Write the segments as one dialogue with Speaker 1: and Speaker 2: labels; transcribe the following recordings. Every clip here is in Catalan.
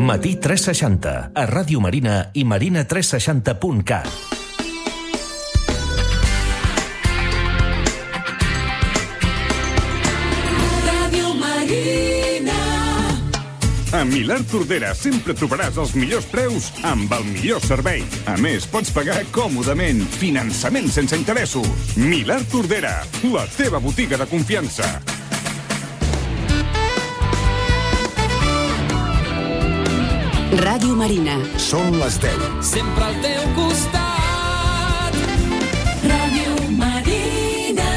Speaker 1: Matí 360, a Ràdio Marina i marina360.cat.
Speaker 2: A Milà Tordera sempre trobaràs els millors preus amb el millor servei. A més, pots pagar còmodament. Finançament sense interessos. Milà Tordera, la teva botiga de confiança.
Speaker 3: Ràdio Marina.
Speaker 4: Són les 10.
Speaker 5: Sempre al teu costat. Ràdio Marina.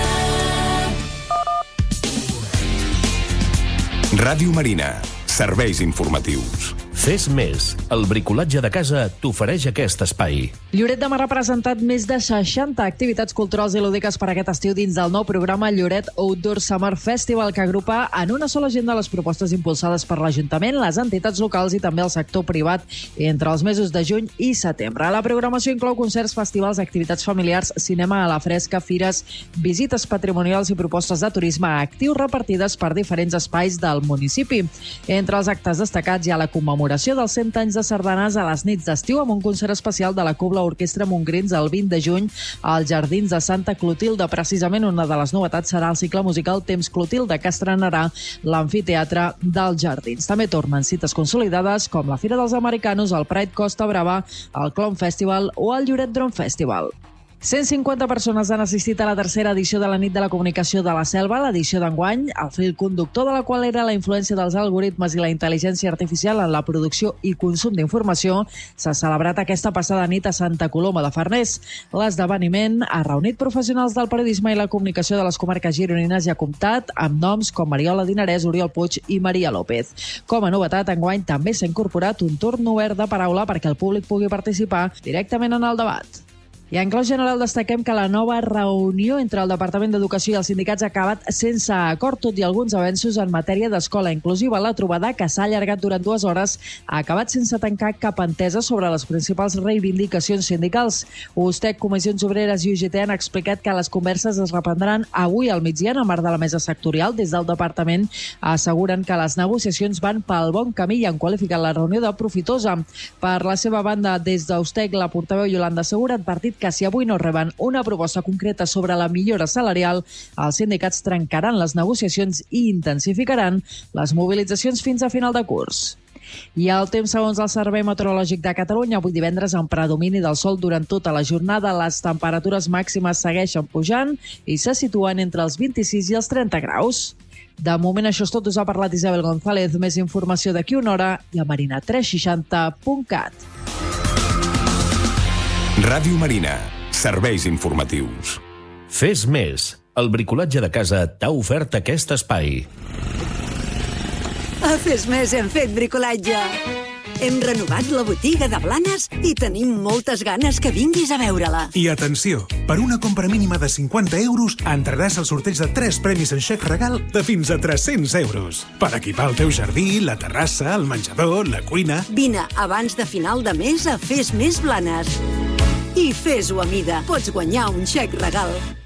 Speaker 4: Ràdio Marina. Serveis informatius.
Speaker 1: Fes més. El bricolatge de casa t'ofereix aquest espai.
Speaker 6: Lloret de Mar ha presentat més de 60 activitats culturals i lúdiques per aquest estiu dins del nou programa Lloret Outdoor Summer Festival, que agrupa en una sola agenda les propostes impulsades per l'Ajuntament, les entitats locals i també el sector privat entre els mesos de juny i setembre. La programació inclou concerts, festivals, activitats familiars, cinema a la fresca, fires, visites patrimonials i propostes de turisme actiu repartides per diferents espais del municipi. Entre els actes destacats hi ha la commemoració dels 100 anys de sardanes a les nits d'estiu amb un concert especial de la Cobla Orquestra Montgrins el 20 de juny als Jardins de Santa Clotilde. Precisament una de les novetats serà el cicle musical Temps Clotilde, que estrenarà l'Amfiteatre dels Jardins. També tornen cites consolidades com la Fira dels Americanos, el Pride Costa Brava, el Clown Festival o el Lloret Drone Festival. 150 persones han assistit a la tercera edició de la Nit de la Comunicació de la Selva, l'edició d'enguany, el fil conductor de la qual era la influència dels algoritmes i la intel·ligència artificial en la producció i consum d'informació. S'ha celebrat aquesta passada nit a Santa Coloma de Farners. L'esdeveniment ha reunit professionals del periodisme i la comunicació de les comarques gironines i ha comptat amb noms com Mariola Dinarès, Oriol Puig i Maria López. Com a novetat, enguany també s'ha incorporat un torn obert de paraula perquè el públic pugui participar directament en el debat. I en clau general destaquem que la nova reunió entre el Departament d'Educació i els sindicats ha acabat sense acord, tot i alguns avenços en matèria d'escola inclusiva. La trobada, que s'ha allargat durant 2 hores, ha acabat sense tancar cap entesa sobre les principals reivindicacions sindicals. USTEC, Comissions Obreres i UGT han explicat que les converses es reprendran avui al migdia en el marc de la mesa sectorial. Des del departament asseguren que les negociacions van pel bon camí i han qualificat la reunió de profitosa. Per la seva banda, des d'USTEC, la portaveu Yolanda Segura ha advertit que si avui no reben una proposta concreta sobre la millora salarial, els sindicats trencaran les negociacions i intensificaran les mobilitzacions fins a final de curs. I el temps, segons el Servei Meteorològic de Catalunya, avui divendres amb predomini del sol durant tota la jornada, les temperatures màximes segueixen pujant i se situen entre els 26 i els 30 graus. De moment això és tot, us ha parlat Isabel González. Més informació d'aquí una hora i a marina360.cat.
Speaker 4: Ràdio Marina. Serveis informatius.
Speaker 1: Fes més. El bricolatge de casa t'ha ofert aquest espai.
Speaker 3: A Fes Més hem fet bricolatge. Hem renovat la botiga de Blanes i tenim moltes ganes que vinguis a veure-la.
Speaker 7: I atenció, per una compra mínima de 50 euros entraràs al sorteig de 3 premis en xec regal de fins a 300 euros. Per equipar el teu jardí, la terrassa, el menjador, la cuina...
Speaker 3: Vine abans de final de mes a Fes Més Blanes. I fes-ho a mida. Pots guanyar un xec regal.